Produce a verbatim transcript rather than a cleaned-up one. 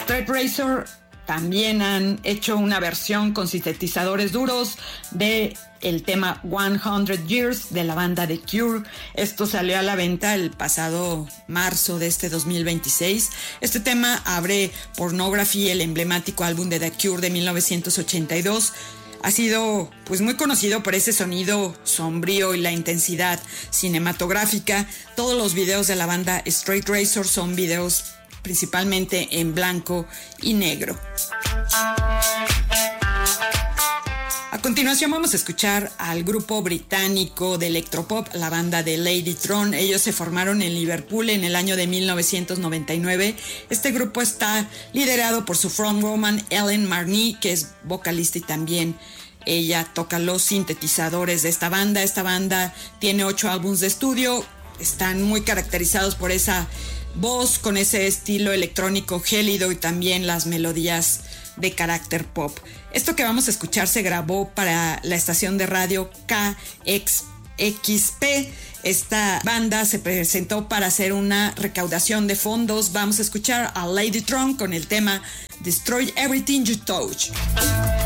Straight Razor también han hecho una versión con sintetizadores duros de el tema cien Years de la banda The Cure. Esto salió a la venta el pasado marzo de este dos mil veintiséis. Este tema abre Pornography, el emblemático álbum de The Cure de mil novecientos ochenta y dos. Ha sido pues muy conocido por ese sonido sombrío y la intensidad cinematográfica. Todos los videos de la banda Straight Razor son videos principalmente en blanco y negro. A continuación vamos a escuchar al grupo británico de electropop, la banda de Ladytron. Ellos se formaron en Liverpool en el año de mil novecientos noventa y nueve. Este grupo está liderado por su frontwoman Ellen Marnie, que es vocalista y también ella toca los sintetizadores de esta banda. Esta banda tiene ocho álbumes de estudio, están muy caracterizados por esa voz con ese estilo electrónico gélido y también las melodías de carácter pop. Esto que vamos a escuchar se grabó para la estación de radio K X X P. Esta banda se presentó para hacer una recaudación de fondos. Vamos a escuchar a Ladytron con el tema Destroy Everything You Touch.